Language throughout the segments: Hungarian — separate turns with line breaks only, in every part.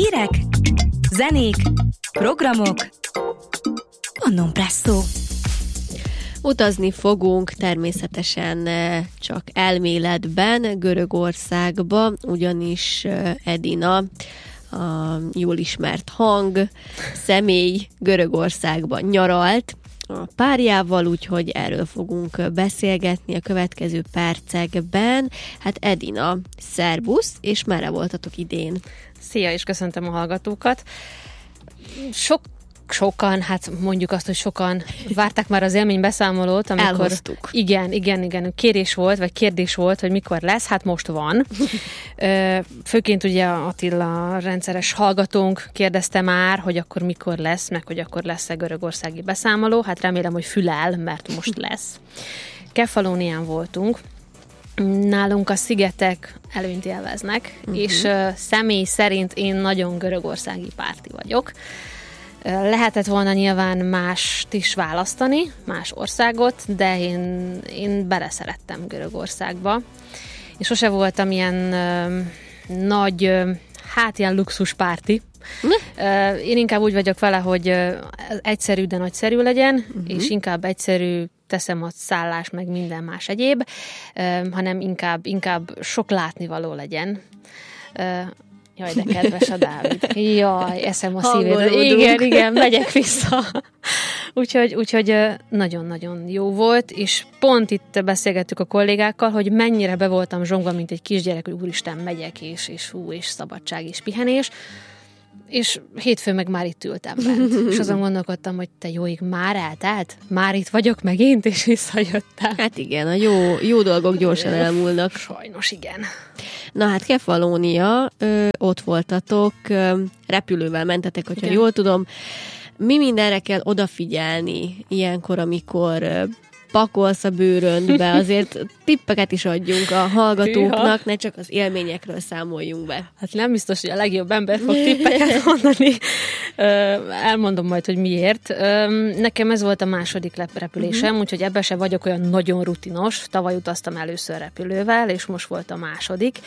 Hírek, zenék, programok, Onnon Presszó.
Utazni fogunk természetesen csak elméletben Görögországba, ugyanis Edina, a jól ismert hang, személy Görögországban nyaralt a párjával, úgyhogy erről fogunk beszélgetni a következő percekben. Hát Edina, szerbusz, és merre voltatok idén?
Szia, és köszöntöm a hallgatókat. Sokan, hát mondjuk azt, hogy sokan várták már az élménybeszámolót, amikor...
Elhoztuk.
Igen. Kérdés volt, hogy mikor lesz, hát most van. Főként ugye Attila rendszeres hallgatónk kérdezte már, hogy akkor mikor lesz, meg hogy akkor lesz-e görögországi beszámoló. Hát remélem, hogy fülel, mert most lesz. Kefalónián voltunk. Nálunk a szigetek előnyt élveznek, és személy szerint én nagyon görögországi párti vagyok. Lehetett volna nyilván mást is választani, más országot, de én beleszerettem Görögországba. És sose voltam ilyen nagy, ilyen luxuspárti. Én inkább úgy vagyok vele, hogy egyszerű, de nagyszerű legyen, és inkább egyszerű, teszem a szállás, meg minden más egyéb, hanem inkább sok látnivaló legyen. Jaj, de kedves a Dávid. Jaj, eszem a szívét. Igen, megyek vissza. Úgyhogy nagyon-nagyon jó volt, és pont itt beszélgettük a kollégákkal, hogy mennyire be voltam zsongva, mint egy kisgyerek, hogy úristen, megyek, és szabadság, és pihenés. És hétfőn meg már itt ültem bent. És azon gondolkodtam, hogy te jó ég, már eltelt? Már itt vagyok megint, és visszajöttem.
Hát igen, a jó dolgok gyorsan elmúlnak.
Sajnos igen.
Na hát Kefalónia, ott voltatok, repülővel mentetek, hogyha jól tudom. Mi mindenre kell odafigyelni ilyenkor, amikor pakolsz a bőröndbe, azért tippeket is adjunk a hallgatóknak, ne csak az élményekről számoljunk be.
Hát nem biztos, hogy a legjobb ember fog tippeket mondani. Elmondom majd, hogy miért. Nekem ez volt a második repülésem, úgyhogy ebben se vagyok olyan nagyon rutinos. Tavaly utaztam először repülővel, és most volt a második.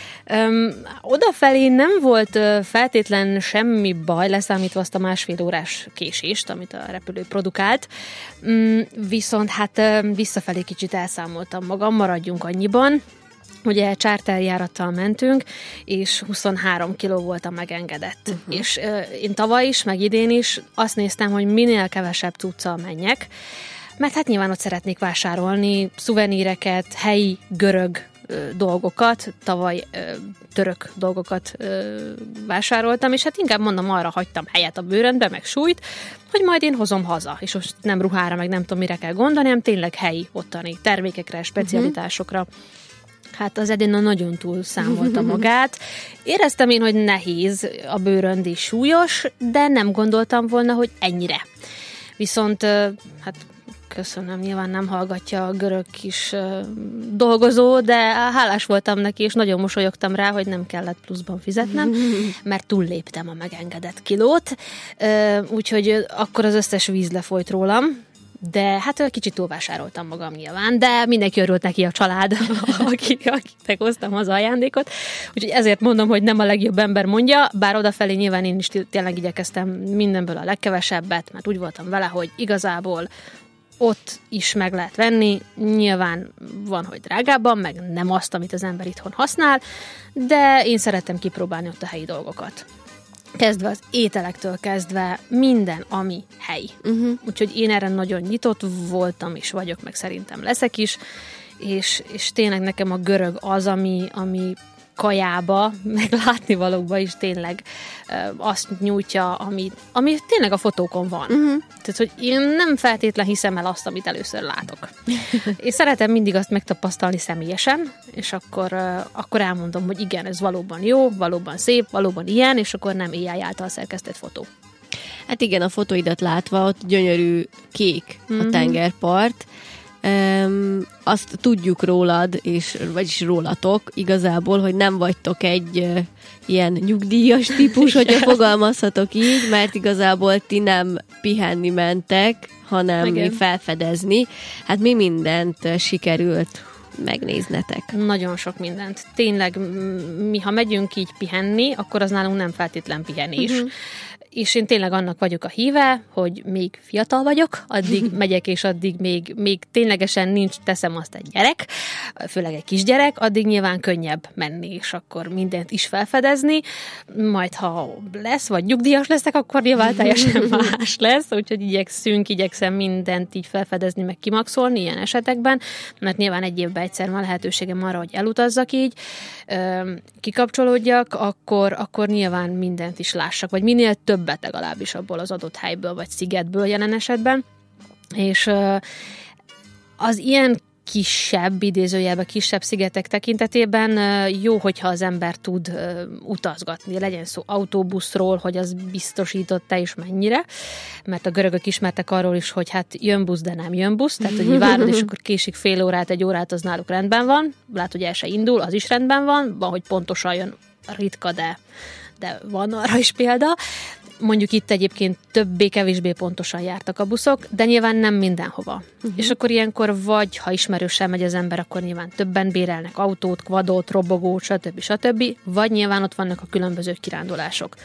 Odafelé nem volt feltétlen semmi baj, leszámítva azt a 1,5 órás késést, amit a repülő produkált. Viszont hát visszafelé kicsit elszámoltam magam, maradjunk annyiban. Ugye charterjárattal mentünk, és 23 kiló volt a megengedett. És én tavaly is, meg idén is azt néztem, hogy minél kevesebb cuccal menjek, mert hát nyilván ott szeretnék vásárolni szuveníreket, helyi görög dolgokat, tavaly török dolgokat vásároltam, és hát inkább mondom, arra hagytam helyet a bőröndbe, meg súlyt, hogy majd én hozom haza, és most nem ruhára, meg nem tudom, mire kell gondolni, hanem tényleg helyi ottani termékekre, specialitásokra. Hát az Edina nagyon túl számolta magát. Éreztem én, hogy nehéz a bőrönd is súlyos, de nem gondoltam volna, hogy ennyire. Viszont hát köszönöm, nyilván nem hallgatja a görög kis dolgozó, de hálás voltam neki, és nagyon mosolyogtam rá, hogy nem kellett pluszban fizetnem, mert túlléptem a megengedett kilót, úgyhogy akkor az összes víz lefolyt rólam, de hát kicsit túlvásároltam magam nyilván, de mindenki örült neki, a család, akiknek hoztam az ajándékot, úgyhogy ezért mondom, hogy nem a legjobb ember mondja, bár odafelé nyilván én is tényleg igyekeztem mindenből a legkevesebbet, mert úgy voltam vele, hogy igazából ott is meg lehet venni, nyilván van, hogy drágábban, meg nem azt, amit az ember itthon használ, de én szerettem kipróbálni ott a helyi dolgokat. Kezdve az ételektől kezdve minden, ami helyi. Úgyhogy én erre nagyon nyitott voltam, és vagyok, meg szerintem leszek is, és tényleg nekem a görög az, ami kajába, meg látnivalókba is tényleg azt nyújtja, ami tényleg a fotókon van. Tehát, hogy én nem feltétlen hiszem el azt, amit először látok. És szeretem mindig azt megtapasztalni személyesen, és akkor elmondom, hogy igen, ez valóban jó, valóban szép, valóban ilyen, és akkor nem AI által szerkesztett fotó.
Hát igen, a fotóidat látva, ott gyönyörű kék a tengerpart. Azt tudjuk rólad, vagyis rólatok igazából, hogy nem vagytok egy ilyen nyugdíjas típus, hogyha fogalmazhatok így, mert igazából ti nem pihenni mentek, hanem felfedezni. Hát mi mindent sikerült megnéznetek?
Nagyon sok mindent. Tényleg, mi ha megyünk így pihenni, akkor az nálunk nem feltétlen pihenés. És én tényleg annak vagyok a híve, hogy még fiatal vagyok, addig megyek, és addig még ténylegesen nincs, teszem azt egy gyerek, főleg egy kisgyerek, addig nyilván könnyebb menni, és akkor mindent is felfedezni. Majd ha lesz, vagy nyugdíjas leszek, akkor nyilván teljesen más lesz, úgyhogy igyekszem mindent így felfedezni, meg kimaxolni ilyen esetekben, mert nyilván egy évben egyszer van lehetőségem arra, hogy elutazzak így, kikapcsolódjak, akkor nyilván mindent is lássak, vagy minél többet legalábbis abból az adott helyből, vagy szigetből jelen esetben. És az ilyen kisebb, idézőjelben kisebb szigetek tekintetében jó, hogyha az ember tud utazgatni. Legyen szó autóbuszról, hogy az biztosított-e és mennyire, mert a görögök ismertek arról is, hogy hát jön busz, de nem jön busz, tehát hogy várod, és akkor késik fél órát, egy órát, az náluk rendben van, lát, hogy el se indul, az is rendben van, hogy pontosan jön, ritka, de van arra is példa. Mondjuk itt egyébként többé-kevésbé pontosan jártak a buszok, de nyilván nem mindenhova. És akkor ilyenkor vagy, ha ismerősen megy az ember, akkor nyilván többen bérelnek autót, kvadot, robogót, stb. Vagy nyilván ott vannak a különböző kirándulások.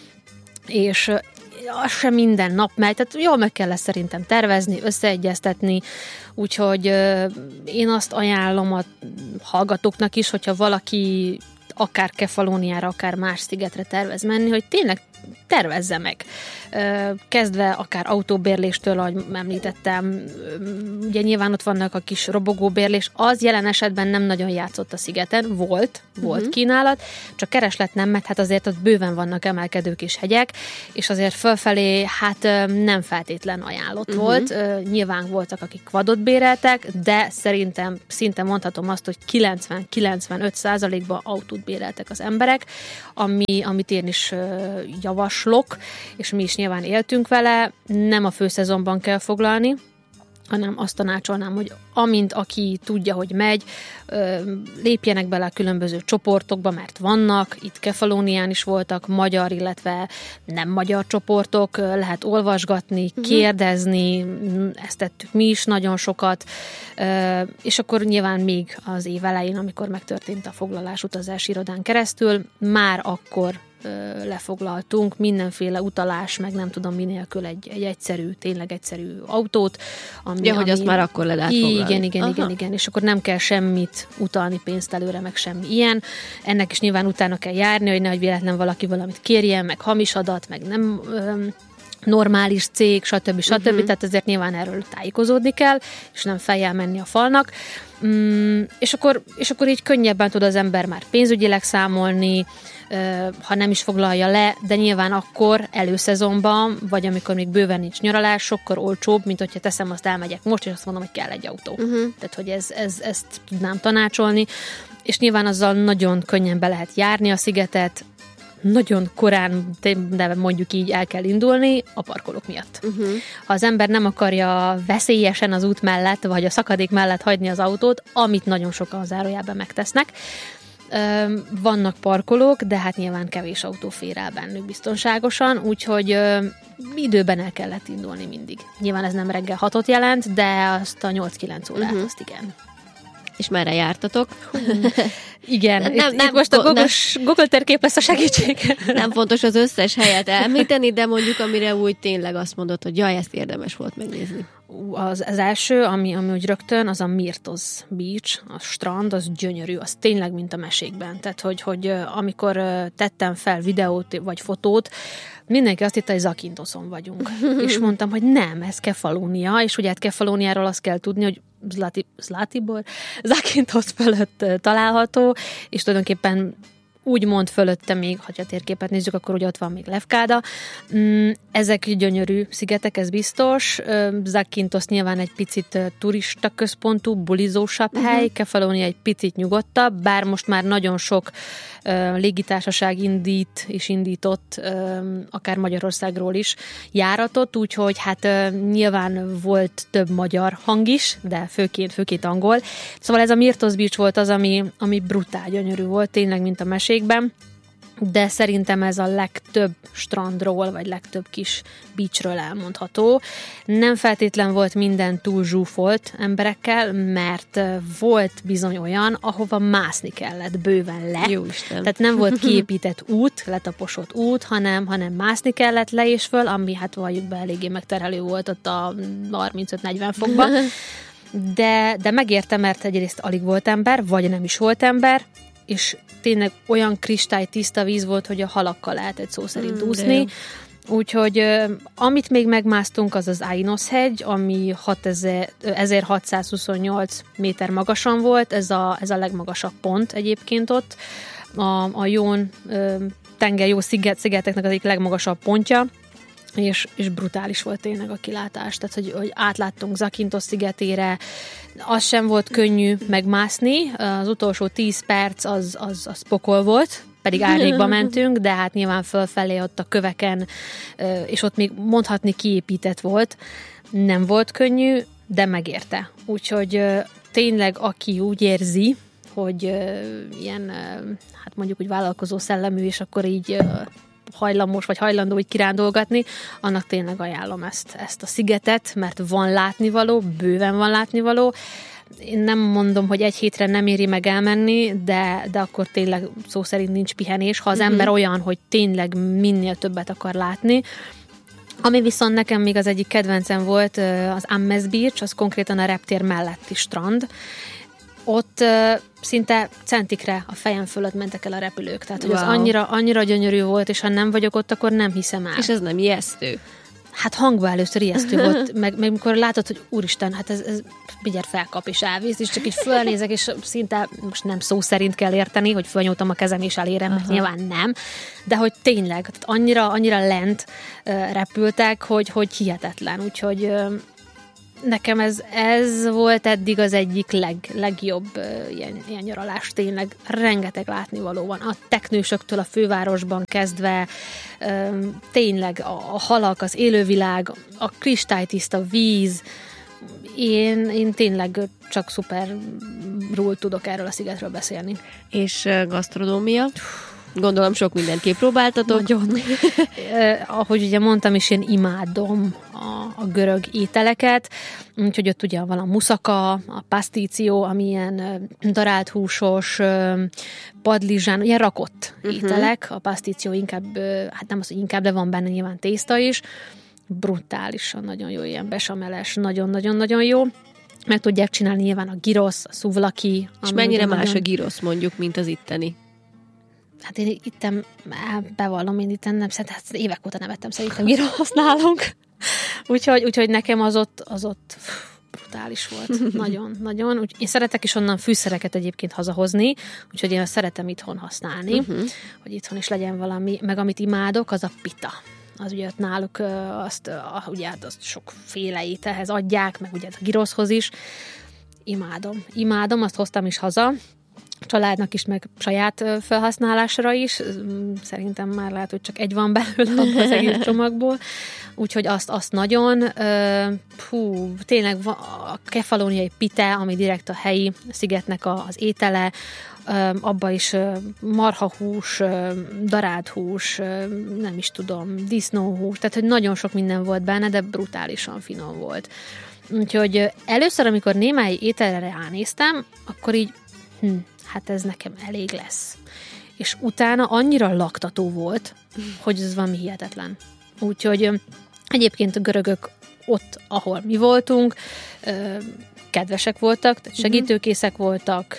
És az sem minden nap megy, tehát jól meg kell ezt szerintem tervezni, összeegyeztetni, úgyhogy én azt ajánlom a hallgatóknak is, hogyha valaki akár Kefalóniára, akár más szigetre tervez menni, hogy tényleg tervezze meg. Kezdve akár autóbérléstől, ahogy említettem, ugye nyilván ott vannak a kis robogóbérlés, az jelen esetben nem nagyon játszott a szigeten, volt kínálat, csak kereslet nem, mert hát azért ott bőven vannak emelkedők és hegyek, és azért fölfelé hát nem feltétlen ajánlott volt. Nyilván voltak, akik kvadot béreltek, de szerintem szinte mondhatom azt, hogy 90-95%-ban autót béreltek az emberek, amit én is javaslok, és mi is nyilván éltünk vele, nem a főszezonban kell foglalni, hanem azt tanácsolnám, hogy amint aki tudja, hogy megy, lépjenek bele a különböző csoportokba, mert vannak, itt Kefalónián is voltak magyar, illetve nem magyar csoportok, lehet olvasgatni, kérdezni, ezt tettük mi is nagyon sokat, és akkor nyilván még az év elején, amikor megtörtént a foglalás utazási irodán keresztül, már akkor lefoglaltunk mindenféle utalás, meg nem tudom mi nélkül egy egyszerű, tényleg egyszerű autót.
Hogy azt már akkor le lehet foglalni.
Igen, és akkor nem kell semmit utalni pénzt előre, meg semmi ilyen. Ennek is nyilván utána kell járni, hogy nehogy véletlen valaki valamit kérjen, meg hamis adat, meg nem normális cég, stb. Tehát ezért nyilván erről tájékozódni kell, és nem feljel menni a falnak. És akkor így könnyebben tud az ember már pénzügyileg számolni, ha nem is foglalja le, de nyilván akkor előszezonban, vagy amikor még bőven nincs nyaralás, sokkal olcsóbb, mint hogyha teszem, azt elmegyek most, és azt mondom, hogy kell egy autó. Tehát, hogy ezt tudnám tanácsolni, és nyilván azzal nagyon könnyen be lehet járni a szigetet, nagyon korán, de mondjuk így el kell indulni a parkolók miatt. Ha az ember nem akarja veszélyesen az út mellett, vagy a szakadék mellett hagyni az autót, amit nagyon sokan zárójában megtesznek, vannak parkolók, de hát nyilván kevés autó fér el bennük biztonságosan, úgyhogy időben el kellett indulni mindig. Nyilván ez nem reggel 6-ot jelent, de azt a 8-9 órát, azt igen.
És merre jártatok?
Igen, nem, most a Google térkép lesz a segítség.
Nem fontos az összes helyet említeni, de mondjuk amire úgy tényleg azt mondod, hogy jaj, ezt érdemes volt megnézni.
Az első, ami úgy rögtön, az a Myrtos Beach, a strand, az gyönyörű, az tényleg mint a mesékben. Tehát, hogy amikor tettem fel videót vagy fotót, mindenki azt hitte, hogy Zakynthosson vagyunk. És mondtam, hogy nem, ez Kefalónia, és ugye hát Kefalóniáról azt kell tudni, hogy Zlatibor, Zakynthos fölött található, és tulajdonképpen úgymond fölötte még, ha a térképet nézzük, akkor ugye ott van még Lefkáda. Ezek gyönyörű szigetek, ez biztos. Zakynthos nyilván egy picit turista központú, bulizósabb hely, Kefalónia egy picit nyugodtabb, bár most már nagyon sok légitársaság indított, akár Magyarországról is járatot, úgyhogy hát nyilván volt több magyar hang is, de főként angol. Szóval ez a Myrtos Beach volt az, ami brutál gyönyörű volt, tényleg, mint a mesékben. de szerintem ez a legtöbb strandról, vagy legtöbb kis beachről elmondható. Nem feltétlen volt minden túl zsúfolt emberekkel, mert volt bizony olyan, ahova mászni kellett bőven le.
Jóisten.
Tehát nem volt kiépített út, letaposott út, hanem mászni kellett le és föl, ami hát valljuk be eléggé megterhelő volt ott a 35-40 fokban. De megérte, mert egyrészt alig volt ember, vagy nem is volt ember, és tényleg olyan kristálytiszta víz volt, hogy a halakkal lehetett szó szerint úszni. Úgyhogy amit még megmásztunk, az az Ainos-hegy, ami 1628 méter magasan volt, ez a legmagasabb pont egyébként ott. A Jón tenger jó szigeteknek az egyik legmagasabb pontja, és brutális volt tényleg a kilátás, tehát hogy átláttunk Zakynthos szigetére, az sem volt könnyű megmászni, az utolsó 10 perc az pokol volt, pedig árnyékba mentünk, de hát nyilván fölfelé ott a köveken, és ott még mondhatni kiépített volt, nem volt könnyű, de megérte. Úgyhogy tényleg aki úgy érzi, hogy ilyen, hát mondjuk úgy vállalkozó szellemű, és akkor így hajlamos, vagy hajlandó így kirándolgatni, annak tényleg ajánlom ezt a szigetet, mert van látnivaló, bőven van látnivaló. Én nem mondom, hogy egy hétre nem éri meg elmenni, de akkor tényleg szó szerint nincs pihenés, ha az ember olyan, hogy tényleg minél többet akar látni. Ami viszont nekem még az egyik kedvencem volt, az Ames Beach, az konkrétan a reptér melletti strand. Ott szinte centikre a fejem fölött mentek el a repülők. Tehát, hogy az annyira gyönyörű volt, és ha nem vagyok ott, akkor nem hiszem el.
És ez nem ijesztő?
Hát hangba először ijesztő volt, meg mikor látod, hogy úristen, hát ez mindjárt felkap és elvész, és csak így fölnézek, és szinte most nem szó szerint kell érteni, hogy fölnyújtom a kezem és elérem, mert nyilván nem, de hogy tényleg, annyira lent repültek, hogy hihetetlen, úgyhogy nekem ez volt eddig az egyik legjobb ilyen nyaralás, tényleg rengeteg látnivaló van. A teknősöktől a fővárosban kezdve, tényleg a halak, az élővilág, a kristálytiszta víz. Én tényleg csak szuperról tudok erről a szigetről beszélni.
És gasztronómia? Gondolom sok mindent kipróbáltatok.
Nagyon. Ahogy ugye mondtam is, én imádom a görög ételeket, úgyhogy ott ugye van a muszaka, a pastíció, ami ilyen darált húsos, padlizsán, ilyen rakott ételek. A pastíció inkább, hát nem az, hogy inkább, de van benne nyilván tészta is. Brutálisan nagyon jó, ilyen besameles, nagyon-nagyon-nagyon jó. Meg tudják csinálni nyilván a gyrosz, a szuvlaki.
És mennyire más a gyrosz mondjuk, mint az itteni?
Hát én itten, bevallom, én itten nem, hát évek óta nevettem szerintem gyrosz nálunk. Úgyhogy nekem az ott brutális volt. Nagyon. Én szeretek is onnan fűszereket egyébként hazahozni, úgyhogy én azt szeretem itthon használni, hogy itthon is legyen valami, meg amit imádok, az a pita. Az ugye ott náluk ugye azt sokféle ételhez adják, meg ugye a gyroszhoz is. Imádom, azt hoztam is haza, családnak is, meg saját felhasználásra is. Szerintem már lehet, hogy csak egy van belőle az egész csomagból. Úgyhogy azt nagyon, tényleg a kefalóniai pite, ami direkt a helyi szigetnek az étele, abba is marhahús, darált hús, nem is tudom, disznóhús, tehát hogy nagyon sok minden volt benne, de brutálisan finom volt. Úgyhogy először, amikor némely ételre ránéztem, akkor így hát ez nekem elég lesz. És utána annyira laktató volt, hogy ez valami hihetetlen. Úgyhogy egyébként a görögök ott, ahol mi voltunk, kedvesek voltak, tehát segítőkészek voltak,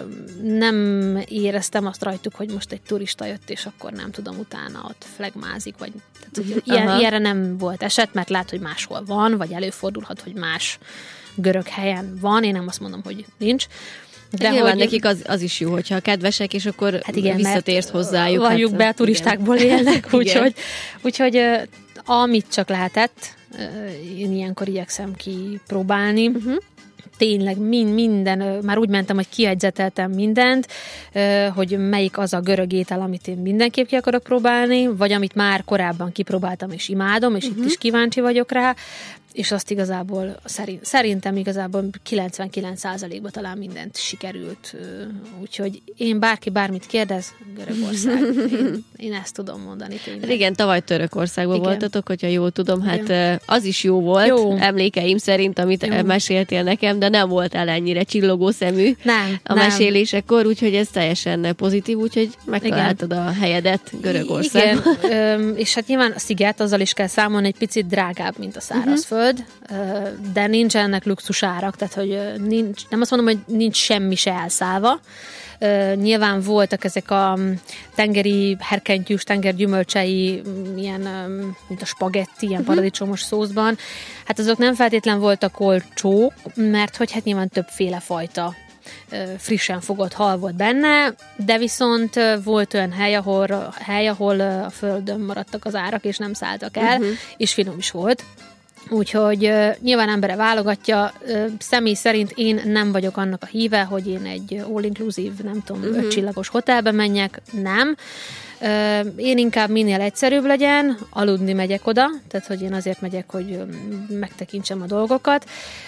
nem éreztem azt rajtuk, hogy most egy turista jött, és akkor nem tudom, utána ott flegmázik, vagy ilyenre nem volt eset, mert lehet, hogy máshol van, vagy előfordulhat, hogy más görög helyen van, én nem azt mondom, hogy nincs.
De nyilván nekik az is jó, hogyha kedvesek, és akkor hát igen, visszatérsz hozzájuk.
Valljuk be, turistákból élnek, úgyhogy amit csak lehetett, én ilyenkor igyekszem kipróbálni. Tényleg minden, már úgy mentem, hogy kiegyzeteltem mindent, hogy melyik az a görög étel, amit én mindenképp ki akarok próbálni, vagy amit már korábban kipróbáltam és imádom, és itt is kíváncsi vagyok rá, és azt igazából szerintem igazából 99%-ban talán mindent sikerült. Úgyhogy én bárki bármit kérdez, Görögország. Én ezt tudom mondani tényleg.
Igen, tavaly Törökországban voltatok, hogyha jól tudom, hát az is jó volt, emlékeim szerint, amit meséltél nekem, de nem voltál ennyire csillogó szemű a mesélésekor, úgyhogy ez teljesen pozitív, úgyhogy megtaláltad a helyedet Görögországban.
Igen, és hát nyilván a sziget, azzal is kell számolni, egy picit drágább, mint a szárazföld, de nincsenek luxusárak, tehát hogy nem azt mondom, hogy nincs semmi se elszállva. Nyilván voltak ezek a tengeri herkentyűs, tengergyümölcsei, ilyen, mint a spagetti, ilyen paradicsomos szószban. Hát azok nem feltétlen voltak olcsók, mert hogy hát nyilván többféle fajta frissen fogott hal volt benne, de viszont volt olyan hely, ahol a földön maradtak az árak, és nem szálltak el, és finom is volt. Úgyhogy nyilván embere válogatja. Személy szerint én nem vagyok annak a híve, hogy én egy all-inclusive, nem tudom, 5 csillagos hotelbe menjek, nem. Én inkább minél egyszerűbb legyen, aludni megyek oda, tehát hogy én azért megyek, hogy megtekintsem a dolgokat,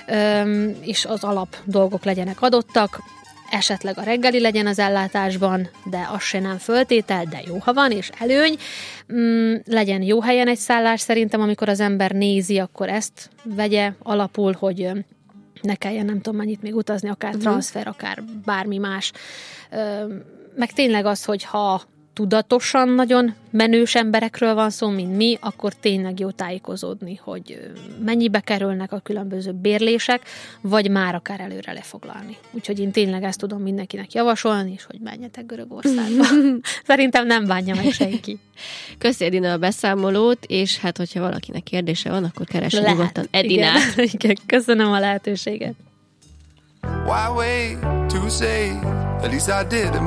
és az alap dolgok legyenek adottak, esetleg a reggeli legyen az ellátásban, de az se nem föltétel, de jó, ha van, és előny. Legyen jó helyen egy szállás szerintem, amikor az ember nézi, akkor ezt vegye alapul, hogy ne kelljen nem tudom mennyit még utazni, akár transfer, akár bármi más. Meg tényleg az, hogy ha tudatosan nagyon menős emberekről van szó, mint mi, akkor tényleg jó tájékozódni, hogy mennyibe kerülnek a különböző bérlések, vagy már akár előre lefoglalni. Úgyhogy én tényleg ezt tudom mindenkinek javasolni, és hogy menjetek Görögországba. Szerintem nem bánja meg senki.
Köszi, Edina, a beszámolót, és hát, hogyha valakinek kérdése van, akkor keresd nyugodtan Edinát.
Igen, köszönöm a lehetőséget.
Why wait to say, at least I did